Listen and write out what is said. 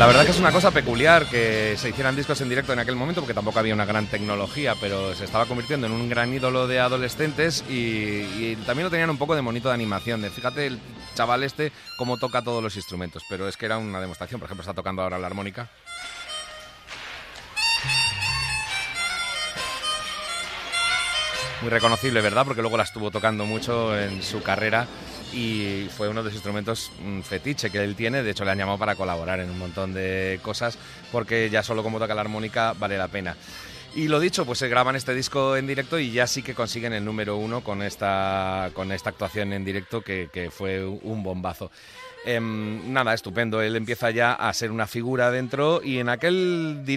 La verdad que es una cosa peculiar que se hicieran discos en directo en aquel momento, porque tampoco había una gran tecnología, pero se estaba convirtiendo en un gran ídolo de adolescentes y también lo tenían un poco de monito de animación. Fíjate el chaval este cómo toca todos los instrumentos, pero es que era una demostración. Por ejemplo, está tocando ahora la armónica. Muy reconocible, ¿verdad? Porque luego la estuvo tocando mucho en su carrera y fue uno de los instrumentos fetiche que él tiene. De hecho, le han llamado para colaborar en un montón de cosas porque ya solo como toca la armónica vale la pena. Y lo dicho, pues se graban este disco en directo y ya sí que consiguen el número 1 con esta actuación en directo que fue un bombazo. Nada, estupendo. Él empieza ya a ser una figura dentro y en aquel